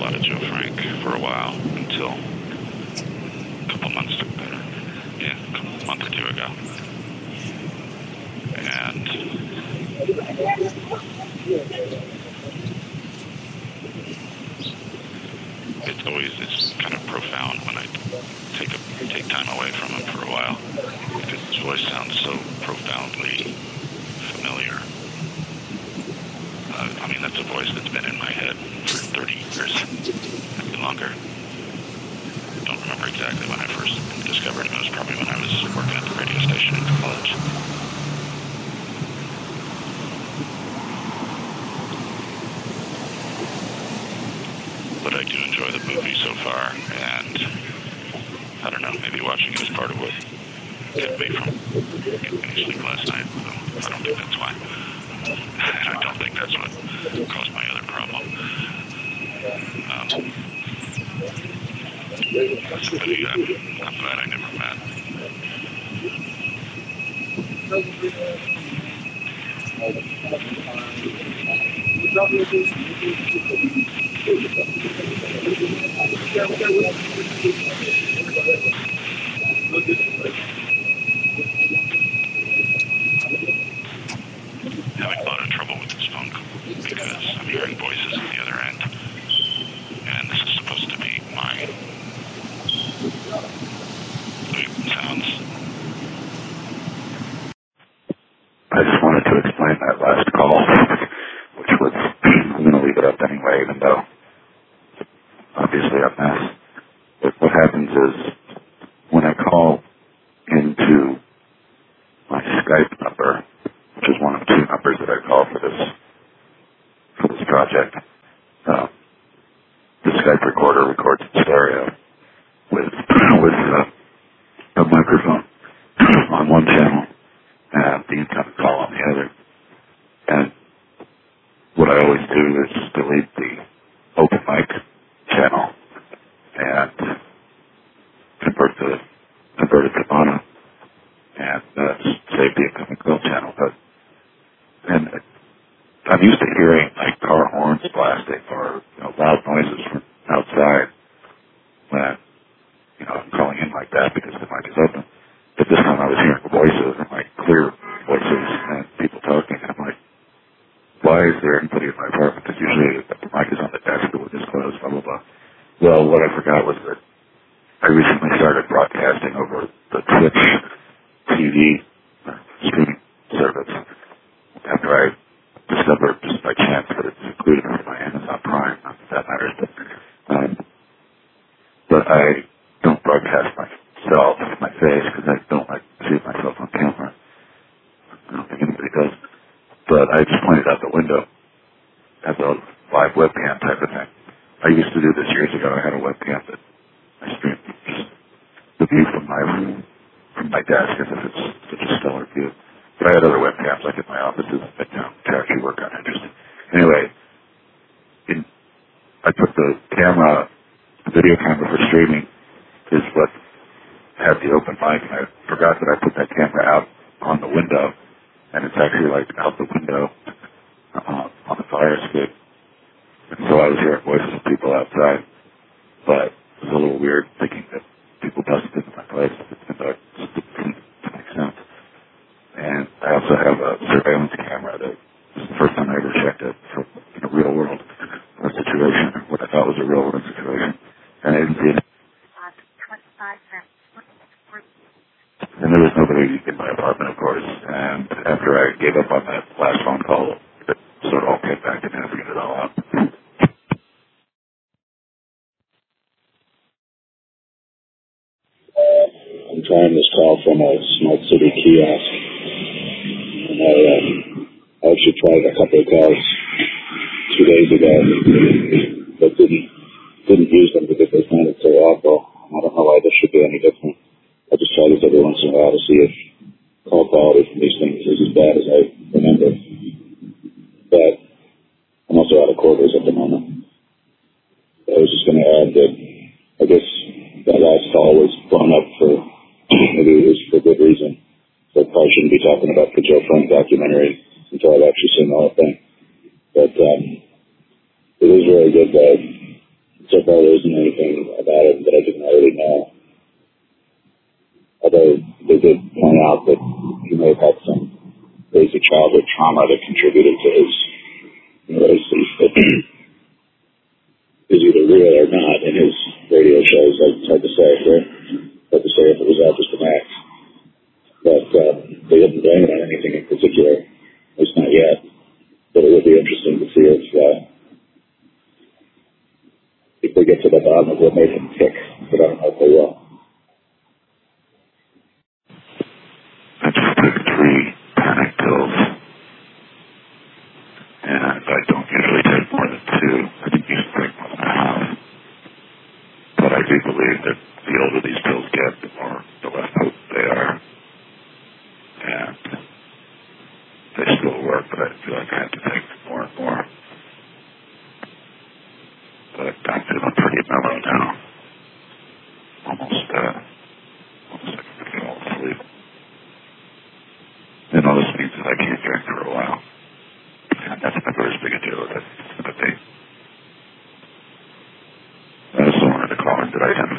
lot of Joe Frank for a while until a month or two ago. And it's kind of profound when I take time away from him for a while, because his voice sounds so profoundly familiar. I mean, that's a voice that's been in my head for 30 years, maybe longer. Don't remember exactly when I first discovered him. It was probably when I was working at the radio station in college. But I do enjoy the movie so far, and I don't know, maybe watching it is part of what kept me from getting any sleep last night. I don't think that's why. And I don't think that's what caused my other problem. But yeah, I'm glad I never met. Having a lot of trouble with this phone because I'm hearing voices on the other end, and this is supposed to be my sounds. I just wanted to explain that last call, which was, I'm going to leave it up anyway, even though it's obviously a mess. But what happens is, when I call into my Skype number, which is one of two numbers that I call for this project, the Skype recorder records in stereo with a microphone on one channel and the incoming call on the other. And what I always do is delete the open mic channel and convert it to mono and save the incoming call channel. And I'm used to hearing like car horns blasting or loud noises from outside when I'm calling in like that because the mic is open. But this time I was hearing voices and like clear voices and people talking, and I'm like, why is there anybody in my apartment? Because usually the mic is on the desk, the window is closed, blah, blah, blah. Well, what I forgot was that I recently started broadcasting over the Twitch TV streaming service after I discovered just by chance that it's included in my Amazon Prime. Not that that matters, but I don't broadcast myself, my face, because I don't like to see myself on camera. I don't think anybody does. But I just pointed out the window as a live webcam type of thing. I used to do this years ago. I had a webcam that I streamed just the view from my desk as if it's such a stellar view. But I had other webcams, like in my offices in Midtown, to actually work on interesting. Anyway, I put the video camera for streaming is what had the open mic, and I forgot that I put that camera out on the window, and it's actually like out the window on the fire escape. And so I was hearing voices of people outside, but it was a little weird thinking that people busted into my place. It's didn't make sense. And I also have a surveillance camera that was the first time I ever checked it for a real world situation, what I thought was a real world situation. And I didn't see it. And there was nobody in my apartment, of course. And after I gave up on that last phone call, it sort of all came back to me. I figured it all out. I'm trying this call from a Smart City kiosk. And I actually tried a couple of calls 2 days ago, but didn't use them because they sounded so awful. I don't know why this should be any different. I just try this every once in a while to see if call quality from these things is as bad as I remember. But I'm also out of quarters at the moment. I was just going to add that I guess that last call was blown up for, maybe it was for good reason. So I probably shouldn't be talking about the Joe Frank documentary until I've actually seen the whole thing. But it is really good, though. So far, there isn't anything about it that I didn't already know. Although they did point out that he may have had some basic childhood trauma that contributed to his neuroses that is either real or not in his radio shows. It's hard to say. Right? Hard to say if it was all just an act. But they didn't blame it on anything in particular, at least not yet. But it would be interesting to see if they get to the bottom of what made him tick. But I don't know if they will. I just took 3 panic pills, and I don't usually take more than 2. I think you should take 1.5. But I do believe that the older these pills get, the less potent they are. And they still work, but I feel like I have to take more and more. But I'm feeling pretty mellow now. Almost like I can fall asleep. And all this means that I can't drink for a while. And that's never as big a deal as it's going to be. I also wanted to call in. Did I send